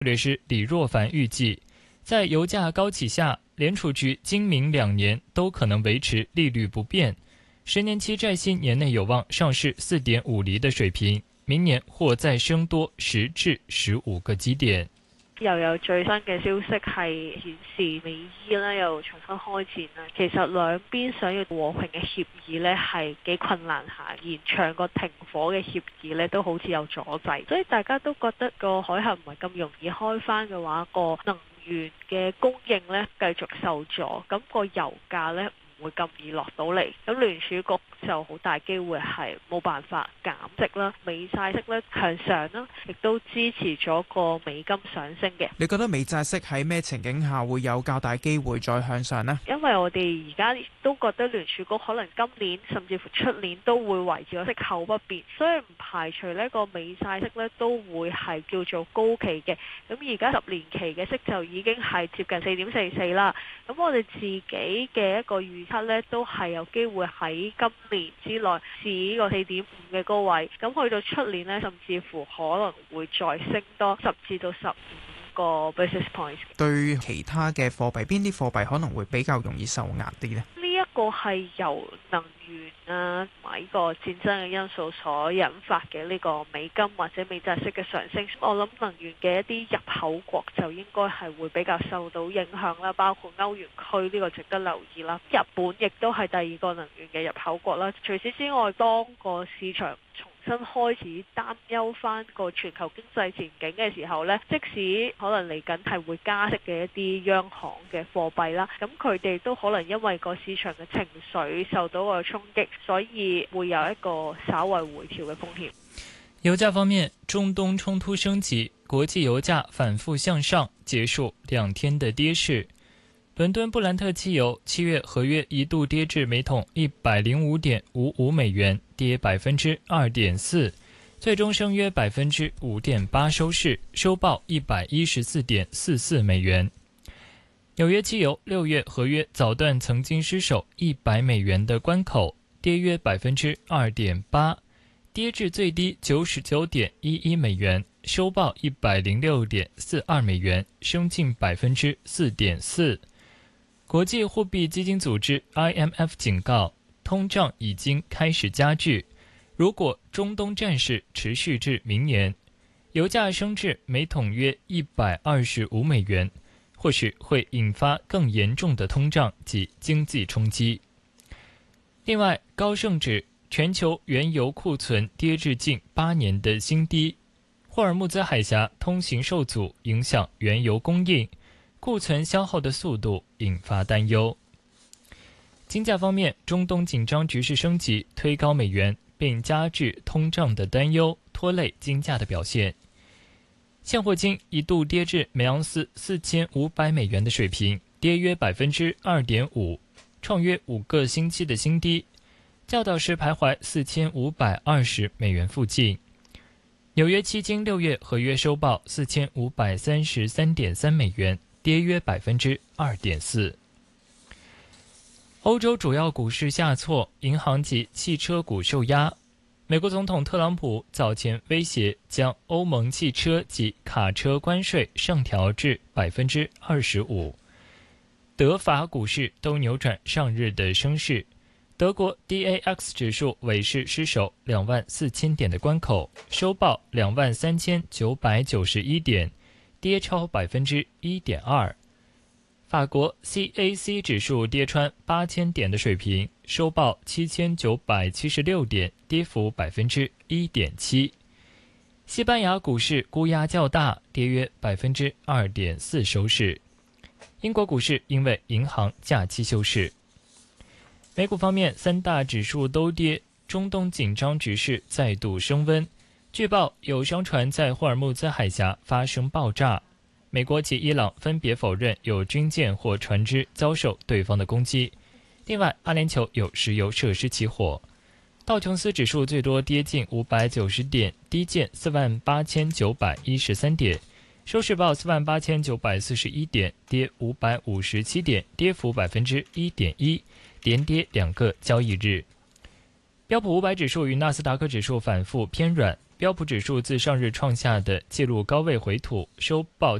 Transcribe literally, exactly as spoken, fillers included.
略师李若凡预计，在油价高企下，联储局今明两年都可能维持利率不变，十年期债息年内有望上市 四点五 厘的水平，明年或再升多十至十五个基點。 又有最新嘅消息係顯示美伊咧又重新開戰啦。其實兩邊想要和平嘅協議咧係幾困難下，延長個停火嘅協議咧都好似有阻滯，所以大家都覺得個海峽唔係咁容易開返嘅話，個能源嘅供應咧繼續受阻，咁個油價咧唔會咁易落到嚟，咁聯儲局就好大機會係冇辦法減息啦，美債息咧向上啦，亦都支持咗個美金上升嘅。 你覺得美債息喺咩情景下會有較大機會再向上呢？ 因為我哋而家都覺得聯儲局可能今年甚至乎出年都會維持個息口不變，所以唔排除呢個美債息咧都會係叫做高企嘅。咁而家十年期嘅息就已經係接近四點四四啦。咁我哋自己嘅一個預測咧都係有機會喺今年之內試呢個四點五嘅高位，咁去到出年呢，甚至乎可能會再升多十至到十五個 basis points。 對其他嘅貨幣，邊啲貨幣可能會比較容易受壓啲呢？ 呢一個係由能源啊同埋呢個戰爭嘅因素所引發嘅呢個美金或者美債息嘅上升。我諗能源嘅一啲入口國就應該係會比較受到影響啦，包括歐元區呢個值得留意啦。日本亦都係第二個能源嘅入口國啦。除此之外，當個市場重新開始擔憂翻個全球經濟前景嘅時候呢，即使可能嚟緊係會加息嘅一啲央行嘅貨幣啦，咁佢哋都可能因為個市場嘅情緒受到個衝擊，所以會有一個稍為回調嘅風險。 油價方面，中東衝突升級，國際油價反覆向上，結束兩天的跌勢。倫敦布蘭特汽油七月合約一度跌至每桶一百零五點五五美元，跌百分之二點四，最終升約百分之五點八收市，收報一百一十四點四四美元。紐約汽油六月合約早段曾經失守一百美元的關口，跌約百分之二點八，跌至最低九十九點一一美元，收報一百零六點四二美元，升近百分之四點四。國際貨幣基金組織 I M F 警告，通脹已經開始加劇，如果中東戰事持續至明年，油價升至每桶約一百二十五美元，或許會引發更嚴重的通脹及經濟衝擊。另外，高盛指全球原油庫存跌至近八年的新低，霍爾木茲海峽通行受阻，影響原油供應，庫存消耗的速度引發擔憂。金價方面，中東緊張局勢升級，推高美元，並加劇通脹的擔憂，拖累金價的表現。現貨金一度跌至每盎司四千五百美元的水平，跌約百分之二點五，創約五個星期的新低，較早時徘徊四千五百二十美元附近。紐約期金六月合約收報四千五百三十三點三美元，跌約百分之二點四。歐洲主要股市下挫，銀行及汽車股受壓。美國總統特朗普早前威脅將歐盟汽車及卡車關稅上調至百分之二十五。德法股市都扭轉上日的升勢。德國 D A X 指數尾市失守兩萬四千點的關口，收報兩萬三千九百九十一點，跌超百分之一點二。法國 C A C 指數跌穿八千點的水平，收報七千九百七十六點，跌幅百分之一點七。西班牙股市沽壓較大，跌約百分之二點四收市。英國股市因為銀行假期休市。美股方面，三大指數都跌，中東緊張局勢再度升溫。據報有商船在霍爾木茲海峽發生爆炸。美國及伊朗分別否認有軍艦或船隻遭受對方的攻擊。另外，阿聯酋有石油設施起火。道瓊斯指數最多跌近五百九十點，低見四萬八千九百一十三點，收市報四萬八千九百四十一點，跌五百五十七點，跌幅百分之一點一。連跌兩個交易日。標普五百指數與納斯達克指數反覆偏軟， 标普指数自上日创下的纪录高位回吐，收报